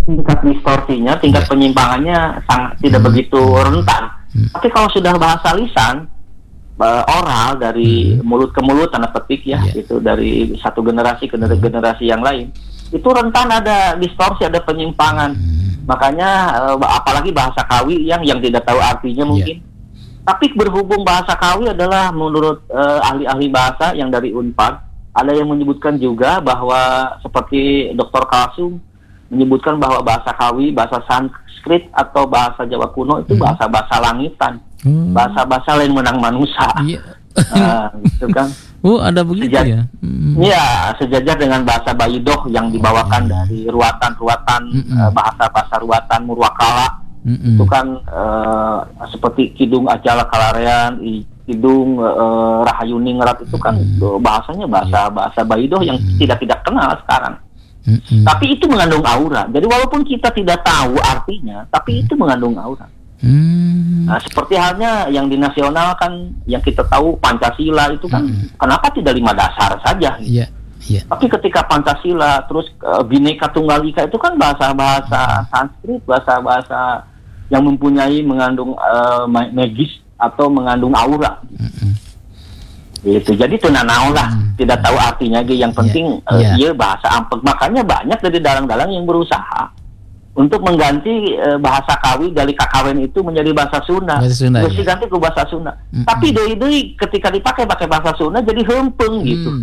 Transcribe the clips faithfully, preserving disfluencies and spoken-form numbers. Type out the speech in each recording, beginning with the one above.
tingkat distorsinya, tingkat yeah. penyimpangannya sangat tidak hmm. begitu rentan. Hmm. Tapi kalau sudah bahasa lisan, uh, oral dari hmm. mulut ke mulut tanda petik ya, yeah. itu dari satu generasi ke hmm. generasi yang lain, itu rentan ada distorsi, ada penyimpangan. Hmm. Makanya uh, apalagi bahasa Kawi yang yang tidak tahu artinya mungkin. Yeah. Tapi berhubung bahasa Kawi adalah menurut uh, ahli-ahli bahasa yang dari Unpad, ada yang menyebutkan juga bahwa seperti Doktor Kalsum menyebutkan bahwa bahasa Kawi, bahasa Sanskrit atau bahasa Jawa kuno itu hmm. bahasa-bahasa langitan, hmm. bahasa-bahasa lain menang manusia. Iya. Nah, gitu kan. Oh, ada begitu Sejaj- ya? Iya, hmm. sejajar dengan bahasa Baidoh yang dibawakan hmm. dari ruatan-ruatan hmm. uh, bahasa-bahasa ruatan Murwakala. Hmm. Itu kan uh, seperti Kidung Ajala Kalarean, Kidung uh, Rahayu Ningrat itu kan hmm. bahasanya bahasa-bahasa Baidoh yang hmm. tidak tidak kenal sekarang. Mm-hmm. Tapi itu mengandung aura. Jadi walaupun kita tidak tahu artinya, tapi mm-hmm. itu mengandung aura. Mm-hmm. Nah, seperti halnya yang di nasional kan, yang kita tahu Pancasila itu kan, mm-hmm. kenapa tidak lima dasar saja? Gitu? Yeah. Yeah. Tapi ketika Pancasila, terus uh, Bhinneka Tunggal Ika itu kan bahasa-bahasa Sanskrit, bahasa-bahasa yang mempunyai mengandung uh, magis atau mengandung aura. Mm-hmm. Gitu. Jadi tunanau lah, hmm. tidak tahu artinya gitu. Yang penting yeah. uh, yeah. bahasa ampek. Makanya banyak dari dalang-dalang yang berusaha untuk mengganti uh, bahasa Kawi dari Kakawen itu menjadi bahasa Sunda. Bahasa Sunda terus diganti ke bahasa Sunda. Hmm. Tapi deui-deui ketika dipakai pakai bahasa Sunda jadi hempeng hmm. gitu.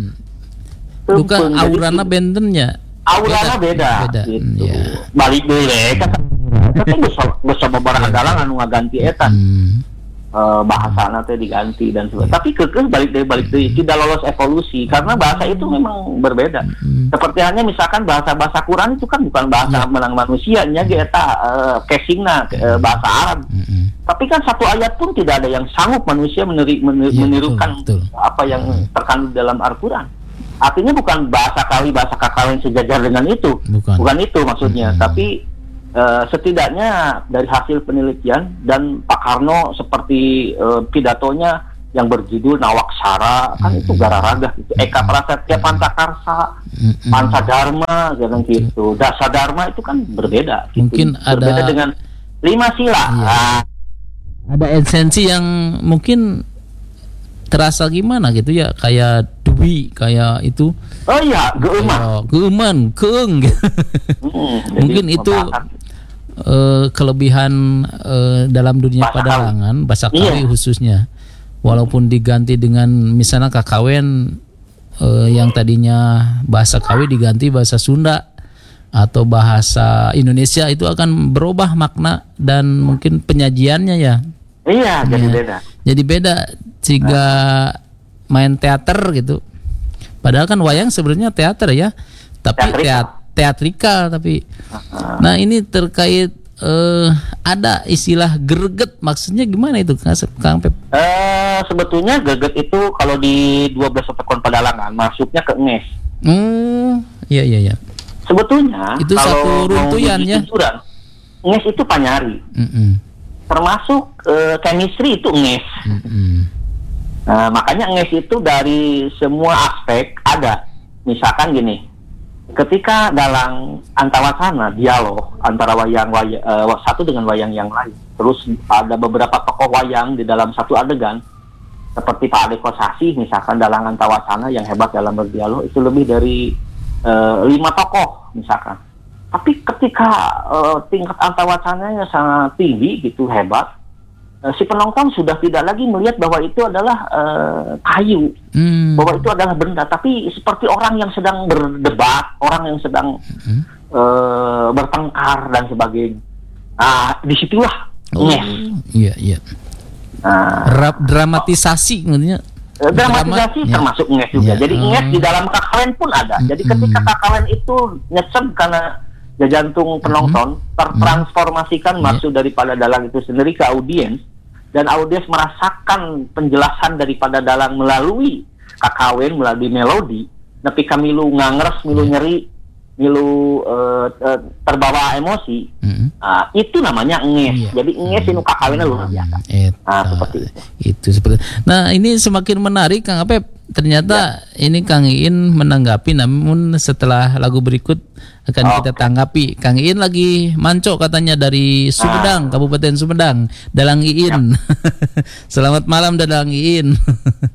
Bukan aurana bentennya. Aurana beda, beda. Gitu. Yeah. Balik deui kan. Tapi bisa beberapa dalang anu ngaganti eta. Hmm. Uh, bahasa nanti diganti dan sebagainya. Tapi kekeh balik dari balik dari tidak lolos evolusi karena bahasa itu memang berbeda. Mm. Seperti halnya misalkan bahasa-bahasa Quran itu kan bukan bahasa yeah. menang manusianya, kita uh, casingna uh, bahasa Arab. Mm-hmm. Tapi kan satu ayat pun tidak ada yang sanggup manusia meneri, menir, yeah, menirukan betul, betul. apa yang terkandung dalam Al-Quran. Artinya bukan bahasa Kawi, bahasa Kakawen sejajar dengan itu, bukan, bukan itu maksudnya. Mm-hmm. Tapi Uh, setidaknya dari hasil penelitian dan Pak Karno seperti uh, pidatonya yang berjudul Nawaksara kan mm-hmm. itu Gararaga gitu. Eka Prasetya Pancakarsa, mm-hmm. Pancadharma gitu, gitu. Dasadharma itu kan berbeda. Gitu. Mungkin berbeda ada dengan lima sila. Iya. Nah, ada esensi yang mungkin terasa gimana gitu ya, kayak Dwi, kayak itu. Oh iya, geuman. Geuman, keung. Hmm, mungkin itu Uh, kelebihan uh, dalam dunia bahasa padalangan bahasa Kawi iya. khususnya, walaupun diganti dengan misalnya Kakawen uh, yang tadinya bahasa Kawi diganti bahasa Sunda atau bahasa Indonesia, itu akan berubah makna dan mungkin penyajiannya ya. Iya, jadi ya. beda. Jadi beda jika main teater gitu. Padahal kan wayang sebenarnya teater ya, tapi teater teatrikal tapi uh-huh. Nah ini terkait uh, ada istilah greget, maksudnya gimana itu Kang Pep? Uh, sebetulnya greget itu kalau di dua belas tekon padalangan masuknya ke nges. Hmm, iya iya iya. Sebetulnya itu satu runtuyannya. Nges itu panyari. Mm-mm. Termasuk uh, chemistry itu nges. Mm-mm. Nah, makanya nges itu dari semua aspek ada. Misalkan gini, ketika dalam antawasana dialog antara wayang, wayang uh, satu dengan wayang yang lain, terus ada beberapa tokoh wayang di dalam satu adegan, seperti Pak Ade Kosasi misalkan dalam antawasana yang hebat dalam berdialog itu lebih dari uh, lima tokoh misalkan. Tapi ketika uh, tingkat antawasananya sangat tinggi gitu, hebat, uh, si penonton sudah tidak lagi melihat bahwa itu adalah uh, kayu, hmm. bahwa itu adalah benda, tapi seperti orang yang sedang berdebat, orang yang sedang hmm. uh, bertengkar dan sebagainya. Nah, disitulah oh, iya iya. Nah, Rap, dramatisasi maksudnya. Dramatisasi Drama, termasuk ya. nges juga. Ya. Jadi nges di dalam Kakawen pun ada. Hmm. Jadi ketika Kakawen itu nyesem karena jantung penonton hmm. tertransformasikan hmm. maksud daripada dalang itu sendiri ke audiens, dan audiens merasakan penjelasan daripada dalang melalui Kakawen, melalui melodi. Nepi ka milu ngangres, milu nyeri, milu uh, uh, terbawa emosi. Hmm. Uh, itu namanya nges. Yeah. Jadi nges itu Kakawennya luar biasa. Hmm. Nah, seperti itu. Itu seperti. Nah, ini semakin menarik Kang Apep. Ternyata ya. Ini Kang Iin menanggapi, namun setelah lagu berikut akan oh, kita tanggapi. Kang Iin lagi mancok katanya dari Sumedang, ah. Kabupaten Sumedang. Dalang Iin. Ya. Selamat malam Dalang Iin.